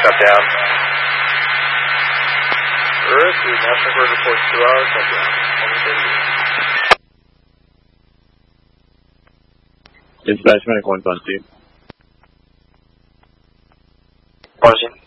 shutdown. Earth, the National Grid reports 2 hours shutdown. 2038. Dispatch medical 1 Bunty. Bunty.